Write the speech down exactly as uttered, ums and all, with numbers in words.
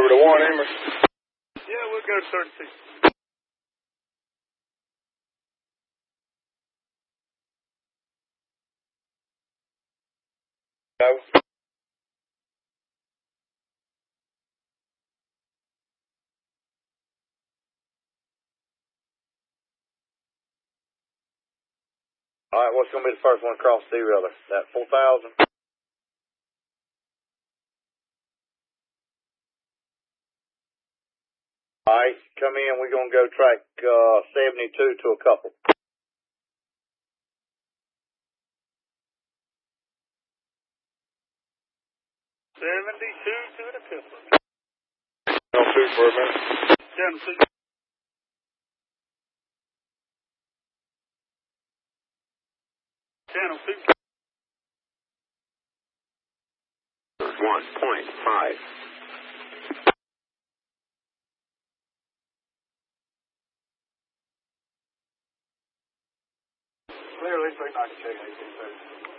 over to one, Emer. Yeah, we'll go to thirty-six. No. All right, what's going to be the first one across the derailleur? That four thousand? All right, come in. We're going to go track uh, seventy-two to a couple. seventy-two to the couple. Channel two for a minute. Channel two. Channel two. one point five. Clearly, three ninety-two, eighteen thirty.